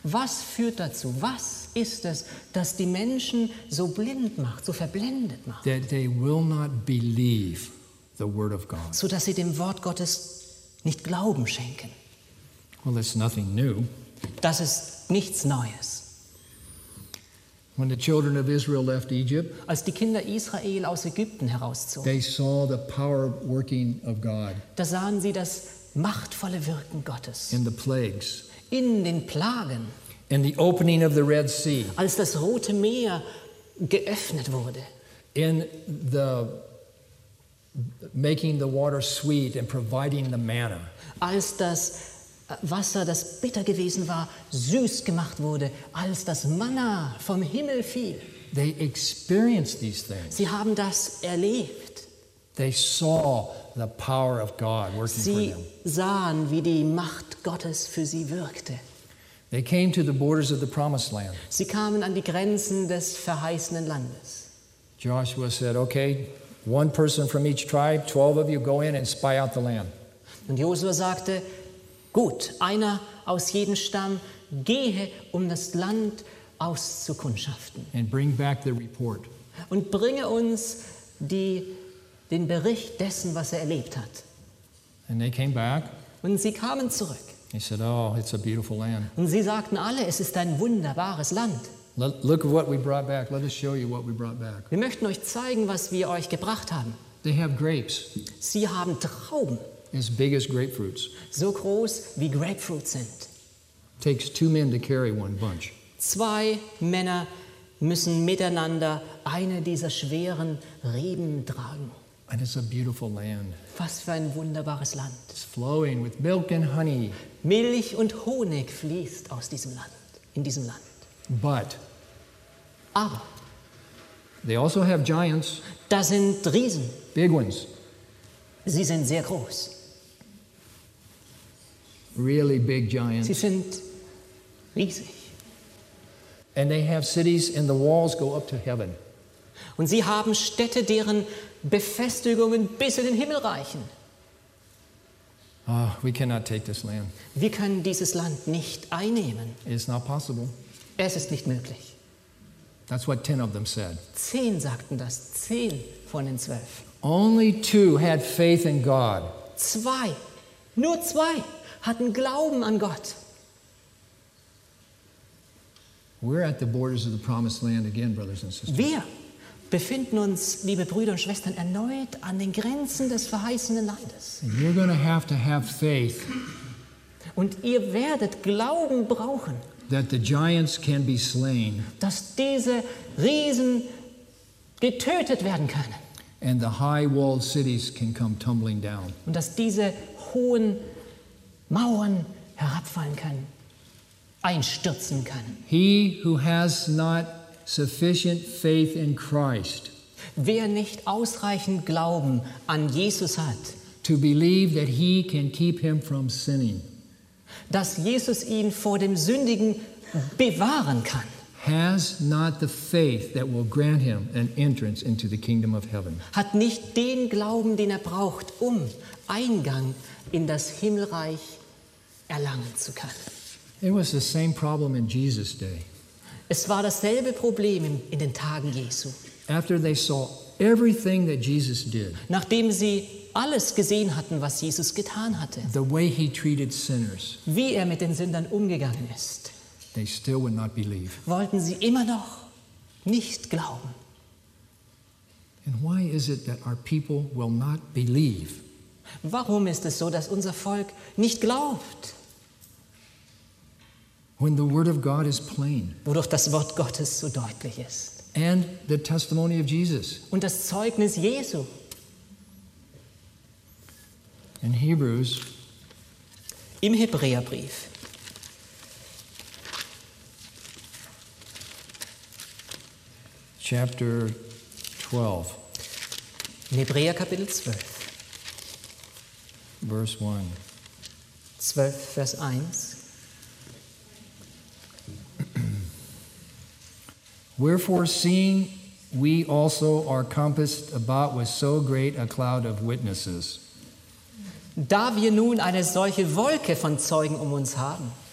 Was führt dazu? Was ist es, das die Menschen so blind macht, so verblendet macht? That they will not believe the word of God. So dass sie dem Wort Gottes nicht Glauben schenken. Well, it's nothing new. Das ist nichts Neues. When the children of Israel left Egypt, Als die Kinder Israel aus Ägypten herauszogen, they saw the power working of God da sahen sie das machtvolle Wirken Gottes in the plagues, in den Plagen, in the opening of the Red Sea, als das Rote Meer geöffnet wurde, in the making the water sweet and providing the manna. als das Wasser, das bitter gewesen war, süß gemacht wurde, als das Manna vom Himmel fiel. They experienced these things. Sie haben das erlebt. They saw the power of God working for Sie them. sahen, wie die Macht Gottes für sie wirkte. They came to the borders of the promised land. Sie kamen an die Grenzen des verheißenen Landes. Joshua said, okay, one person from each tribe, 12 of you go in and spy out the land. Und Josua sagte, gut, einer aus jedem Stamm gehe, um das Land auszukundschaften. And bring back the report. Und bringe uns den Bericht dessen, was er erlebt hat. And they came back. Und sie kamen zurück. He said, oh, it's a beautiful land. Und sie sagten alle, es ist ein wunderbares Land. Look at what we brought back. Let us show you what we brought back. Wir möchten euch zeigen, was wir euch gebracht haben. They have grapes Sie haben Trauben, as big as grapefruits. so groß wie Grapefruit sind. Takes 2 men to carry one bunch. 2 Männer müssen miteinander eine dieser schweren Reben tragen. And it's a beautiful land. Was für ein wunderbares Land. It's flowing with milk and honey. Milch und Honig fließt aus diesem Land, in diesem Land. But Aber they also have giants, da sind Riesen. big ones, Sie sind sehr groß. really big Sie giants. sind riesig. And they have cities and the walls go up to heaven. Und sie haben Städte, deren Befestigungen bis in den Himmel reichen. We cannot take this land. Wir können dieses Land nicht einnehmen. It's not possible. Es ist nicht möglich. That's what 10 of them said. 10 sagten das, 10 von den 12. Only 2 had faith in God. 2, nur 2 hatten Glauben an Gott. We're at the borders of the promised land again, brothers and sisters. Wir befinden uns, liebe Brüder und Schwestern, erneut an den Grenzen des verheißenen Landes. And you're going to have faith Und ihr werdet Glauben brauchen, that the giants can be slain dass diese Riesen getötet werden können and the high-walled cities can come tumbling down. und dass diese hohen Mauern herabfallen können, einstürzen können. He who has not sufficient faith in Christ Wer nicht ausreichend Glauben an Jesus hat, to believe that he can keep him from sinning dass Jesus ihn vor dem Sündigen bewahren kann, has not the faith that will grant him an entrance into the kingdom of heaven. hat nicht den Glauben, den er braucht, um Eingang in das Himmelreich erlangen zu können. It was the same problem in Jesus' day. Es war dasselbe Problem in den Tagen Jesu. After they saw everything that Jesus did, Nachdem sie alles gesehen hatten, was Jesus getan hatte, the way he treated sinners, wie er mit den Sündern umgegangen ist, they still would not believe. wollten sie immer noch nicht glauben. And why is it that our people will not believe? Warum ist es so, dass unser Volk nicht glaubt, When the word of God is plain wodurch das Wort Gottes so deutlich ist? and the testimony of Jesus. Und das Zeugnis Jesu. In Hebrews Im Hebräerbrief, chapter 12, in Hebräer Kapitel 12, verse 1. 12 Vers 1. Wherefore, seeing we also are compassed about with so great a cloud of witnesses, Da wir nun eine solche Wolke von Zeugen um uns haben,